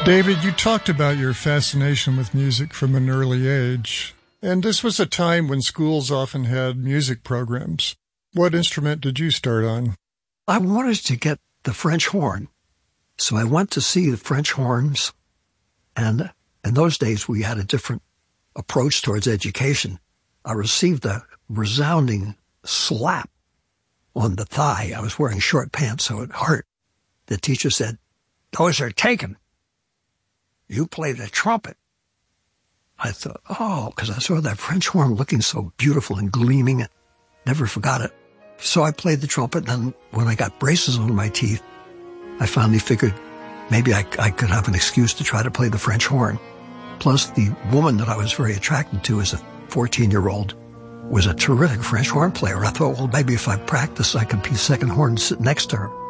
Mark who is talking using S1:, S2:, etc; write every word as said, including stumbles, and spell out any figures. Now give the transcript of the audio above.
S1: David, you talked about your fascination with music from an early age, and this was a time when schools often had music programs. What instrument did you start on?
S2: I wanted to get the French horn, so I went to see the French horns, and in those days we had a different approach towards education. I received a resounding slap on the thigh. I was wearing short pants, so it hurt. The teacher said, "Those are taken. You play the trumpet." I thought, oh, because I saw that French horn looking so beautiful and gleaming. Never forgot it. So I played the trumpet, and when I got braces on my teeth, I finally figured maybe I, I could have an excuse to try to play the French horn. Plus, the woman that I was very attracted to as a fourteen-year-old was a terrific French horn player. I thought, well, maybe if I practice, I could be second horn and sit next to her.